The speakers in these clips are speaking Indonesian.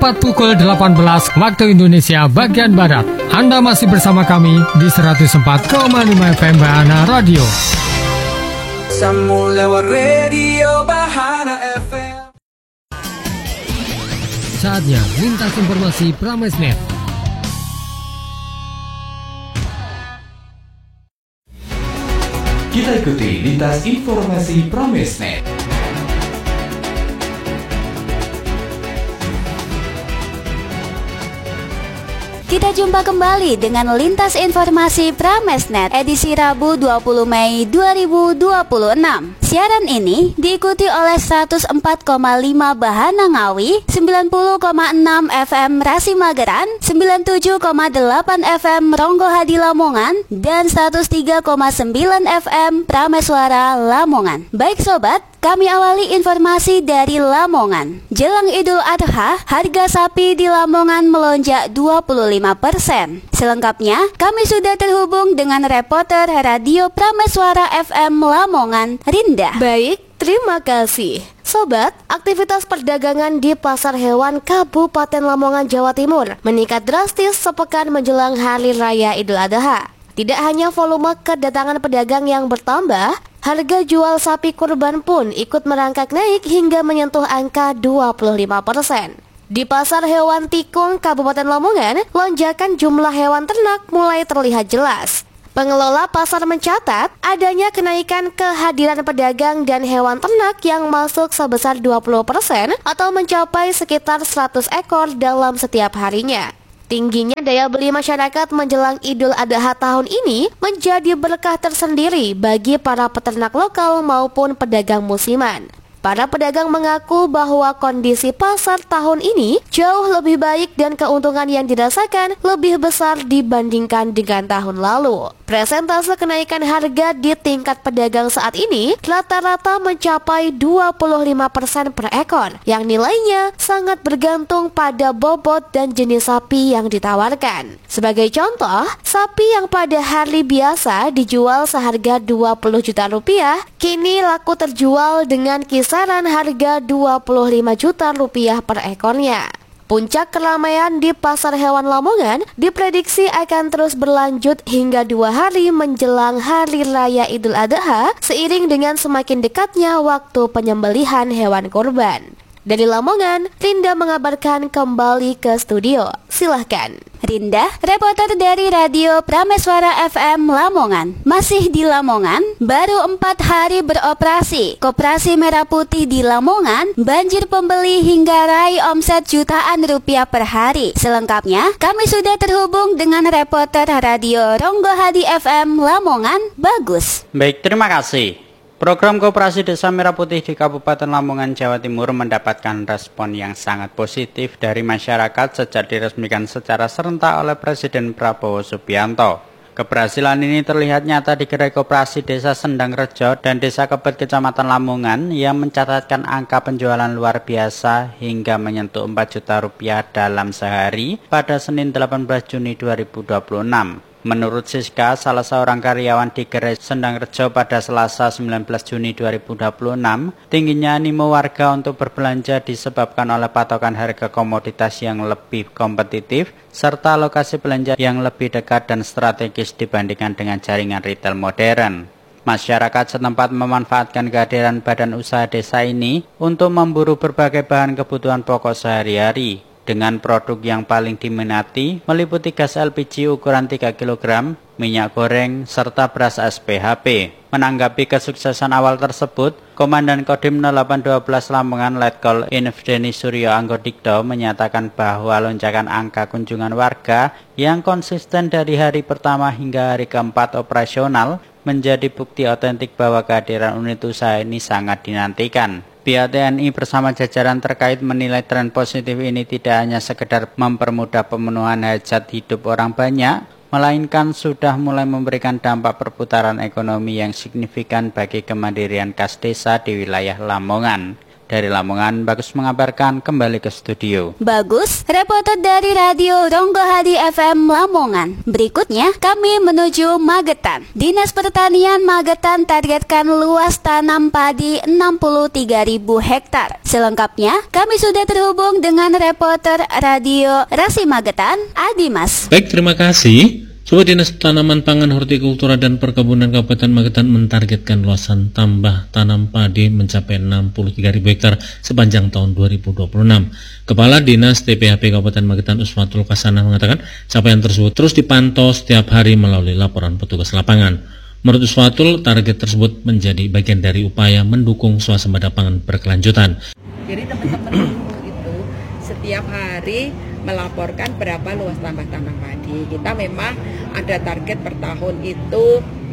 tepat pukul 18 waktu Indonesia bagian Barat. Anda masih bersama kami di 104,5 FM Bahana Radio. Sambung lewat radio Bahana FM. Saatnya lintas informasi Pramesnet. Kita ikuti lintas informasi Pramesnet. Kita jumpa kembali dengan Lintas Informasi Pramesnet edisi Rabu 20 Mei 2026. Siaran ini diikuti oleh 104,5 Bahana Ngawi, 90,6 FM Rasi Mageran, 97,8 FM Ronggo Hadi Lamongan, dan 103,9 FM Prameswara Lamongan. Baik sobat, kami awali informasi dari Lamongan. Jelang Idul Adha, harga sapi di Lamongan melonjak 25%. Selengkapnya, kami sudah terhubung dengan reporter Radio Prameswara FM Lamongan, Rinda. Baik, terima kasih. Sobat, aktivitas perdagangan di Pasar Hewan Kabupaten Lamongan, Jawa Timur meningkat drastis sepekan menjelang Hari Raya Idul Adha. Tidak hanya volume kedatangan pedagang yang bertambah, harga jual sapi kurban pun ikut merangkak naik hingga menyentuh angka 25%. Di Pasar Hewan Tikung, Kabupaten Lamongan, lonjakan jumlah hewan ternak mulai terlihat jelas. Pengelola pasar mencatat adanya kenaikan kehadiran pedagang dan hewan ternak yang masuk sebesar 20% atau mencapai sekitar 100 ekor dalam setiap harinya. Tingginya daya beli masyarakat menjelang Idul Adha tahun ini menjadi berkah tersendiri bagi para peternak lokal maupun pedagang musiman. Para pedagang mengaku bahwa kondisi pasar tahun ini jauh lebih baik dan keuntungan yang dirasakan lebih besar dibandingkan dengan tahun lalu. Presentase kenaikan harga di tingkat pedagang saat ini rata-rata mencapai 25% per ekor, yang nilainya sangat bergantung pada bobot dan jenis sapi yang ditawarkan. Sebagai contoh, sapi yang pada hari biasa dijual seharga 20 juta rupiah, kini laku terjual dengan kisaran harga 25 juta rupiah per ekornya. Puncak keramaian di Pasar Hewan Lamongan diprediksi akan terus berlanjut hingga 2 hari menjelang Hari Raya Idul Adha seiring dengan semakin dekatnya waktu penyembelihan hewan kurban. Dari Lamongan, Rinda mengabarkan kembali ke studio. Silahkan. Rinda, reporter dari Radio Prameswara FM Lamongan. Masih di Lamongan, baru 4 hari beroperasi, Koperasi Merah Putih di Lamongan banjir pembeli hingga raih omset jutaan rupiah per hari. Selengkapnya, kami sudah terhubung dengan reporter Radio Ronggo Hadi FM Lamongan, Bagus. Baik, terima kasih. Program Koperasi Desa Merah Putih di Kabupaten Lamongan, Jawa Timur mendapatkan respon yang sangat positif dari masyarakat sejak diresmikan secara serentak oleh Presiden Prabowo Subianto. Keberhasilan ini terlihat nyata di Gerai Koperasi Desa Sendang Rejo dan Desa Kebet Kecamatan Lamongan yang mencatatkan angka penjualan luar biasa hingga menyentuh 4 juta rupiah dalam sehari pada Senin 18 Juni 2026. Menurut Siska, salah seorang karyawan di Gerai Sendang Rejo pada Selasa 19 Juni 2026, tingginya animo warga untuk berbelanja disebabkan oleh patokan harga komoditas yang lebih kompetitif, serta lokasi belanja yang lebih dekat dan strategis dibandingkan dengan jaringan retail modern. Masyarakat setempat memanfaatkan kehadiran badan usaha desa ini untuk memburu berbagai bahan kebutuhan pokok sehari-hari. Dengan produk yang paling diminati meliputi gas LPG ukuran 3 kg, minyak goreng, serta beras SPHP. Menanggapi kesuksesan awal tersebut, Komandan Kodim 0812 Lamongan Letkol Infdeni Suryo Anggodikdo menyatakan bahwa lonjakan angka kunjungan warga yang konsisten dari hari pertama hingga hari keempat operasional menjadi bukti otentik bahwa kehadiran unit usaha ini sangat dinantikan. Pihak TNI bersama jajaran terkait menilai tren positif ini tidak hanya sekedar mempermudah pemenuhan hajat hidup orang banyak, melainkan sudah mulai memberikan dampak perputaran ekonomi yang signifikan bagi kemandirian kas desa di wilayah Lamongan. Dari Lamongan, Bagus mengabarkan, kembali ke studio. Bagus, reporter dari Radio Ronggo Hadi FM Lamongan. Berikutnya, kami menuju Magetan. Dinas Pertanian Magetan targetkan luas tanam padi 63.000 hektar. Selengkapnya, kami sudah terhubung dengan reporter Radio Rasi Magetan, Adimas. Baik, terima kasih. Sobat Dinas Tanaman Pangan, Hortikultura dan Perkebunan Kabupaten Magetan mentargetkan luasan tambah tanam padi mencapai 63.000 hektar sepanjang tahun 2026. Kepala Dinas TPHP Kabupaten Magetan Uswatul Kasana mengatakan capaian tersebut terus dipantau setiap hari melalui laporan petugas lapangan. Menurut Uswatul, target tersebut menjadi bagian dari upaya mendukung swasembada pangan berkelanjutan. Jadi teman-teman itu setiap hari melaporkan berapa luas tambah tanam padi. Kita memang ada target per tahun itu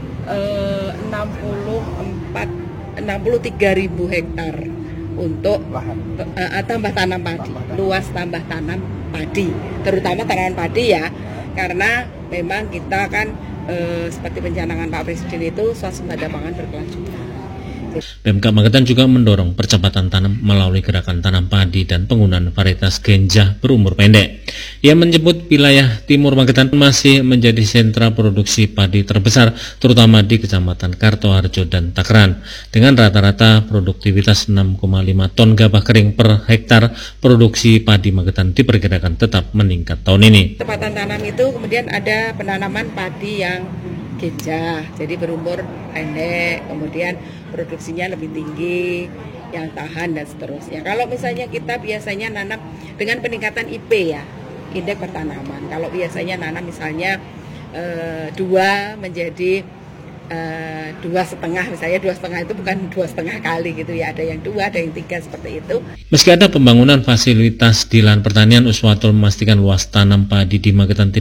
63.000 hektar untuk tambah tanam padi, luas tambah tanam padi, terutama tanaman padi ya, karena memang kita kan seperti pencanangan Pak Presiden itu swasembada pangan berkelanjutan. Pemkab Magetan juga mendorong percepatan tanam melalui gerakan tanam padi dan penggunaan varietas genjah berumur pendek. Ia menyebut wilayah Timur Magetan masih menjadi sentra produksi padi terbesar, terutama di Kecamatan Kartoharjo dan Takran. Dengan rata-rata produktivitas 6,5 ton gabah kering per hektar, produksi padi Magetan diperkirakan tetap meningkat tahun ini. Percepatan tanam itu kemudian ada penanaman padi yang genjah, jadi berumur pendek, kemudian produksinya lebih tinggi, yang tahan dan seterusnya. Kalau misalnya kita biasanya nanam dengan peningkatan IP ya, indeks pertanaman. Kalau biasanya nanam misalnya 2 menjadi 2,5, misalnya 2,5 itu bukan 2,5 kali gitu ya, ada yang 2, ada yang 3 seperti itu. Meski ada pembangunan fasilitas di lahan pertanian, Uswatul memastikan luas tanam padi di Magetan